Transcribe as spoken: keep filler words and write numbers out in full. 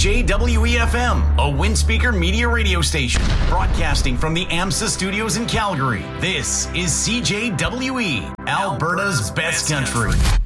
J W E F M, a Windspeaker media radio station, broadcasting from the AMSA studios in Calgary. This is C J W E, Alberta's best country.